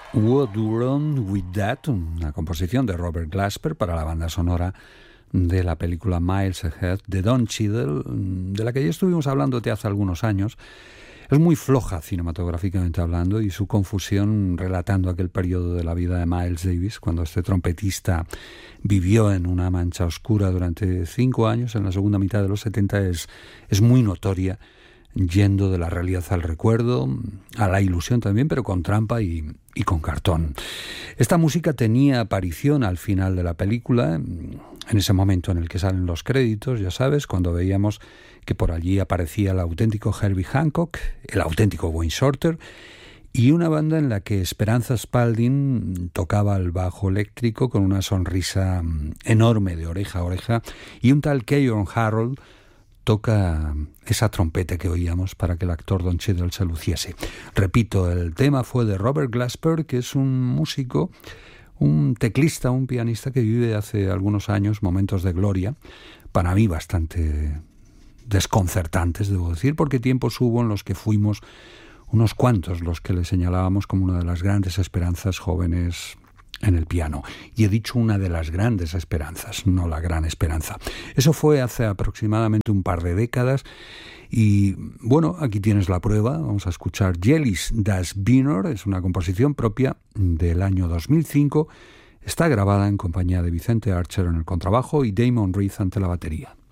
What Do Wrong With That, una composición de Robert Glasper para la banda sonora de la película Miles Ahead de Don Cheadle, de la que ya estuvimos hablando hace algunos años. Es muy floja cinematográficamente hablando, y su confusión relatando aquel periodo de la vida de Miles Davis, cuando este trompetista vivió en una mancha oscura durante 5 años en la segunda mitad de los 70, es muy notoria, yendo de la realidad al recuerdo, a la ilusión también, pero con trampa y con cartón. Esta música tenía aparición al final de la película, en ese momento en el que salen los créditos, ya sabes, cuando veíamos que por allí aparecía el auténtico Herbie Hancock, el auténtico Wayne Shorter, y una banda en la que Esperanza Spalding tocaba el bajo eléctrico con una sonrisa enorme de oreja a oreja, y un tal Keyon Harrold toca esa trompeta que oíamos para que el actor Don Cheadle se luciese. Repito, el tema fue de Robert Glasper, que es un músico, un teclista, un pianista que vive hace algunos años momentos de gloria, para mí bastante desconcertantes, debo decir, porque tiempos hubo en los que fuimos unos cuantos los que le señalábamos como una de las grandes esperanzas jóvenes en el piano. Y he dicho una de las grandes esperanzas, no la gran esperanza. Eso fue hace aproximadamente un par de décadas. Y bueno, aquí tienes la prueba. Vamos a escuchar Jellies das Wiener. Es una composición propia del año 2005. Está grabada en compañía de Vicente Archer en el contrabajo y Damon Reed ante la batería.